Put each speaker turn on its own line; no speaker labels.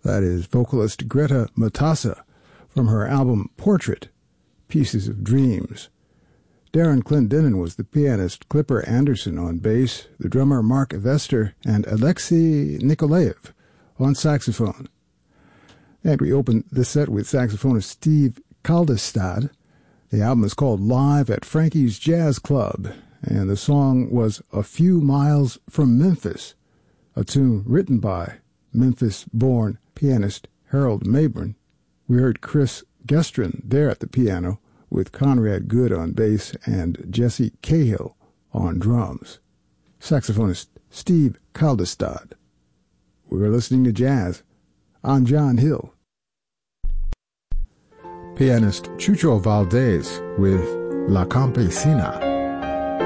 That is vocalist Greta Matassa from her album Portrait, Pieces of Dreams. Darren Clendenin was the pianist, Clipper Anderson on bass, the drummer Mark Vester, and Alexei Nikolaev on saxophone. And we opened this set with saxophonist Steve Kaldestad. The album is called Live at Frankie's Jazz Club, and the song was A Few Miles from Memphis, a tune written by Memphis-born pianist Harold Mabern. We heard Chris Gestrin there at the piano with Conrad Good on bass and Jesse Cahill on drums. Saxophonist Steve Kaldestad. We're listening to jazz. I'm John Hill. Pianist Chucho Valdez with La Campesina.